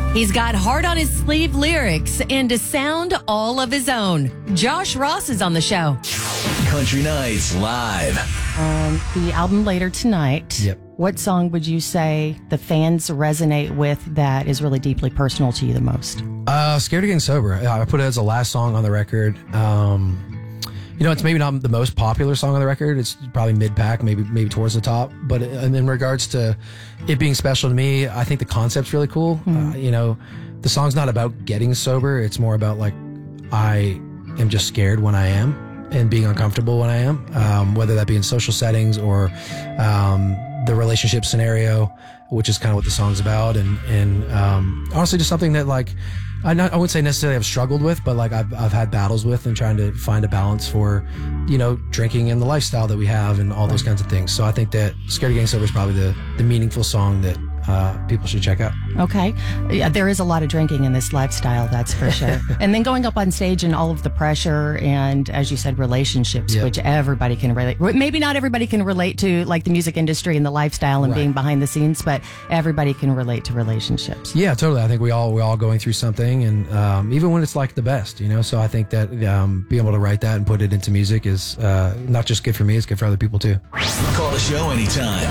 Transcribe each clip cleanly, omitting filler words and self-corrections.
He's got heart on his sleeve lyrics and a sound all of his own. Josh Ross is on the show. Country Nights Live. The album Later Tonight. Yep. What song would you say the fans resonate with that is really deeply personal to you the most? Scared of Getting Sober. I put it as the last song on the record. It's maybe not the most popular song on the record. It's probably mid-pack, maybe towards the top. But in regards to it being special to me, I think the concept's really cool. The song's not about getting sober. It's more about like, I am just scared when I am and being uncomfortable when I am, whether that be in social settings or the relationship scenario, which is kind of what the song's about. And honestly, just something that like, I wouldn't say necessarily I've struggled with, but like I've had battles with and trying to find a balance for, drinking and the lifestyle that we have and all those kinds of things. So I think that Scared of Getting Sober is probably the meaningful song that people should check out. Okay. Yeah, there is a lot of drinking in this lifestyle, that's for sure. And then going up on stage and all of the pressure and, as you said, relationships, Yep. which everybody can relate. Maybe not everybody can relate to, like the music industry and the lifestyle and Right. being behind the scenes, but everybody can relate to relationships. Yeah, totally. I think we're all going through something, and even when it's like the best, So I think that being able to write that and put it into music is not just good for me; it's good for other people too. Call the show anytime.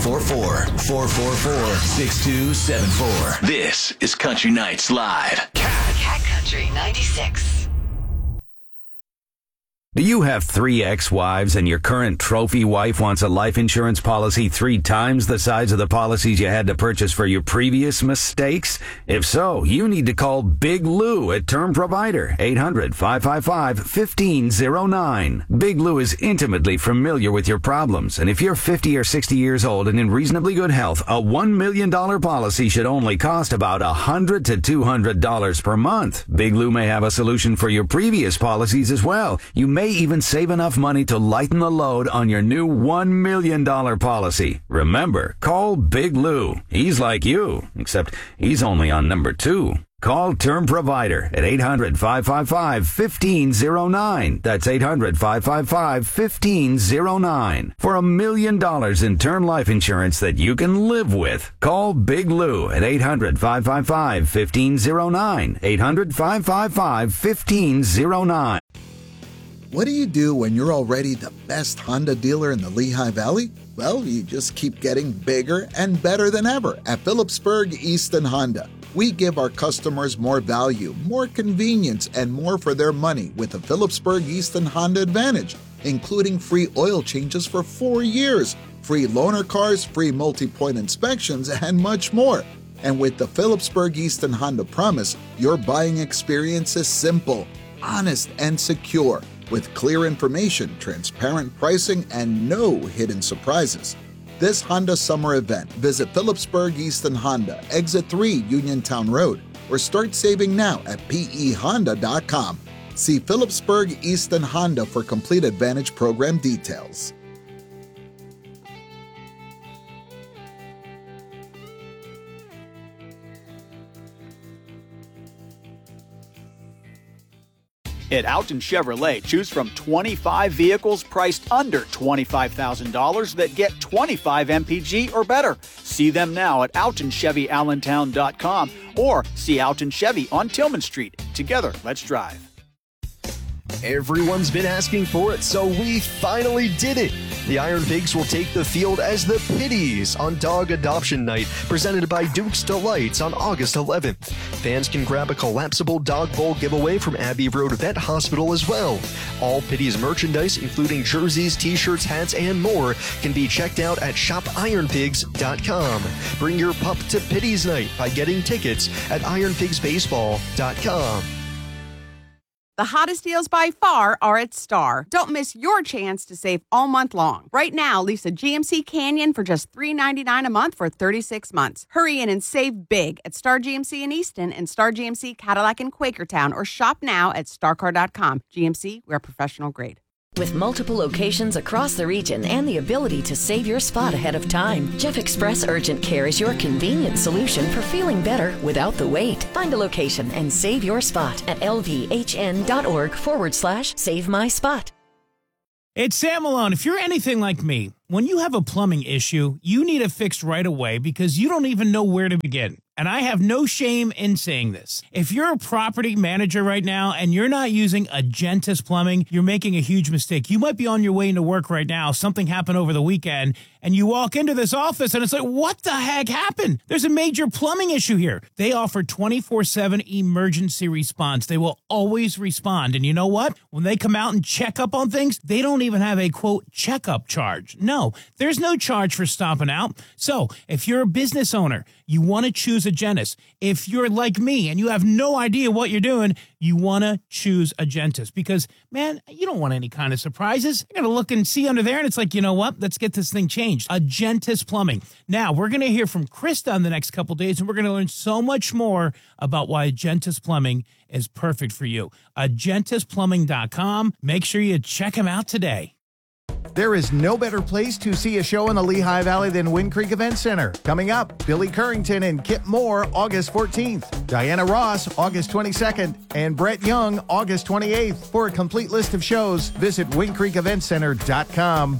844-444-6274. This is Country Nights Live. Cat Country 96. Do you have 3 ex-wives and your current trophy wife wants a life insurance policy 3 times the size of the policies you had to purchase for your previous mistakes? If so, you need to call Big Lou at Term Provider, 800-555-1509. Big Lou is intimately familiar with your problems, and if you're 50 or 60 years old and in reasonably good health, a $1 million policy should only cost about $100 to $200 per month. Big Lou may have a solution for your previous policies as well. You may even save enough money to lighten the load on your new $1 million policy. Remember, call Big Lou. He's like you, except he's only on number 2. Call Term Provider at 800-555-1509. That's 800-555-1509. For $1 million in term life insurance that you can live with. Call Big Lou at 800-555-1509. 800-555-1509. What do you do when you're already the best Honda dealer in the Lehigh Valley? Well, you just keep getting bigger and better than ever at Phillipsburg Easton Honda. We give our customers more value, more convenience, and more for their money with the Phillipsburg Easton Honda Advantage, including free oil changes for 4 years, free loaner cars, free multi-point inspections, and much more. And with the Phillipsburg Easton Honda Promise, your buying experience is simple, honest, and secure, with clear information, transparent pricing, and no hidden surprises. This Honda summer event, visit Phillipsburg Easton Honda, Exit 3 Uniontown Road, or start saving now at pehonda.com. See Phillipsburg Easton Honda for complete Advantage program details. At Alton Chevrolet, choose from 25 vehicles priced under $25,000 that get 25 MPG or better. See them now at AltonChevyAllentown.com or see Alton Chevy on Tillman Street. Together, let's drive. Everyone's been asking for it, so we finally did it. The Iron Pigs will take the field as the Pitties on Dog Adoption Night, presented by Duke's Delights on August 11th. Fans can grab a collapsible dog bowl giveaway from Abbey Road Vet Hospital as well. All Pitties merchandise, including jerseys, t-shirts, hats, and more, can be checked out at shopironpigs.com. Bring your pup to Pitties Night by getting tickets at ironpigsbaseball.com. The hottest deals by far are at Star. Don't miss your chance to save all month long. Right now, lease a GMC Canyon for just $399 a month for 36 months. Hurry in and save big at Star GMC in Easton and Star GMC Cadillac in Quakertown, or shop now at starcar.com. GMC, we're professional grade. With multiple locations across the region and the ability to save your spot ahead of time, Jeff Express Urgent Care is your convenient solution for feeling better without the wait. Find a location and save your spot at lvhn.org/save my spot. It's Sam Malone. If you're anything like me, when you have a plumbing issue, you need it fixed right away because you don't even know where to begin. and I have no shame in saying this. If you're a property manager right now and you're not using Agentis Plumbing, you're making a huge mistake. You might be on your way into work right now. Something happened over the weekend, and you walk into this office, and it's like, what the heck happened? There's a major plumbing issue here. They offer 24/7 emergency response. They will always respond. And you know what? When they come out and check up on things, they don't even have a, quote, checkup charge. No, there's no charge for stopping out. So if you're a business owner, you want to choose Agentis. If you're like me and you have no idea what you're doing, you want to choose Agentis because, man, you don't want any kind of surprises. You're going to look and see under there, and it's like, you know what? Let's get this thing changed. Agentis Plumbing. Now, we're going to hear from Krista in the next couple days, and we're going to learn so much more about why Agentis Plumbing is perfect for you. AgentisPlumbing.com. Make sure you check them out today. There is no better place to see a show in the Lehigh Valley than Wind Creek Event Center. Coming up, Billy Currington and Kip Moore, August 14th. Diana Ross, August 22nd. And Brett Young, August 28th. For a complete list of shows, visit windcreekeventcenter.com.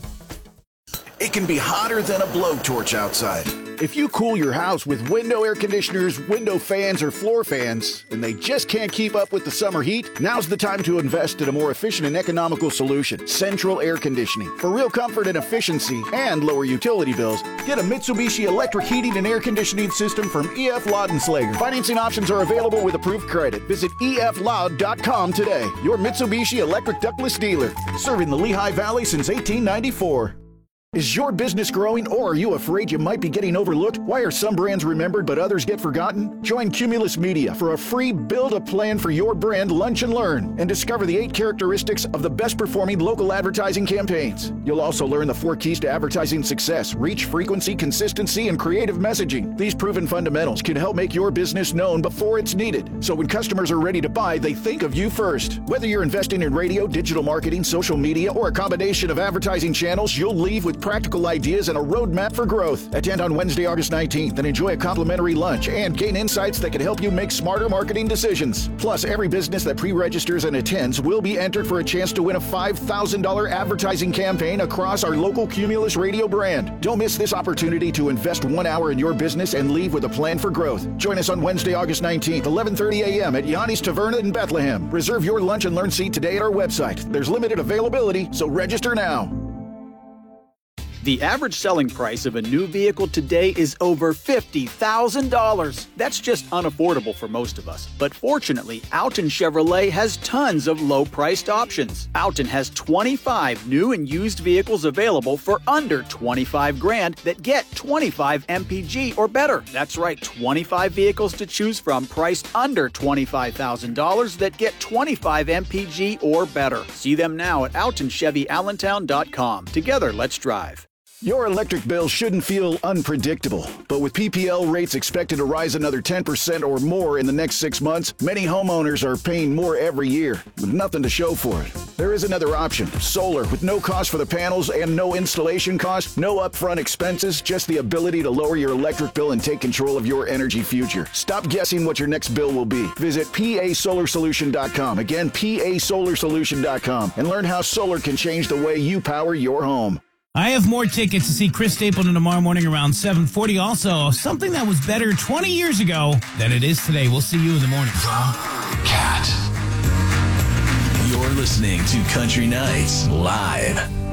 It can be hotter than a blowtorch outside. If you cool your house with window air conditioners, window fans, or floor fans, and they just can't keep up with the summer heat, now's the time to invest in a more efficient and economical solution, Central Air Conditioning. For real comfort and efficiency and lower utility bills, get a Mitsubishi electric heating and air conditioning system from E.F. Laudenslager. Financing options are available with approved credit. Visit efloud.com today. Your Mitsubishi electric ductless dealer, serving the Lehigh Valley since 1894. Is your business growing, or are you afraid you might be getting overlooked? Why are some brands remembered but others get forgotten? Join Cumulus Media for a free Build a Plan for Your Brand Lunch and Learn and discover the 8 characteristics of the best performing local advertising campaigns. You'll also learn the 4 keys to advertising success: reach, frequency, consistency, and creative messaging. These proven fundamentals can help make your business known before it's needed. So when customers are ready to buy, they think of you first. Whether you're investing in radio, digital marketing, social media, or a combination of advertising channels, you'll leave with practical ideas and a roadmap for growth. Attend on Wednesday, August 19th and enjoy a complimentary lunch and gain insights that can help you make smarter marketing decisions. Plus, every business that pre-registers and attends will be entered for a chance to win a $5,000 advertising campaign across our local Cumulus radio brand. Don't miss this opportunity to invest 1 hour in your business and leave with a plan for growth. Join us on Wednesday, August 19th, 11:30 a.m. at Yanni's Taverna in Bethlehem. Reserve your lunch and learn seat today at our website. There's limited availability, so register now. The average selling price of a new vehicle today is over $50,000. That's just unaffordable for most of us. But fortunately, Alton Chevrolet has tons of low-priced options. Alton has 25 new and used vehicles available for under $25,000 that get 25 MPG or better. That's right, 25 vehicles to choose from priced under $25,000 that get 25 MPG or better. See them now at AltonChevyAllentown.com. Together, let's drive. Your electric bill shouldn't feel unpredictable, but with PPL rates expected to rise another 10% or more in the next 6 months, many homeowners are paying more every year with nothing to show for it. There is another option: solar, with no cost for the panels and no installation cost, no upfront expenses, just the ability to lower your electric bill and take control of your energy future. Stop guessing what your next bill will be. Visit PASolarSolution.com. Again, PASolarSolution.com, and learn how solar can change the way you power your home. I have more tickets to see Chris Stapleton tomorrow morning around 7:40. Also, something that was better 20 years ago than it is today. We'll see you in the morning. The Cat. You're listening to Country Nights Live.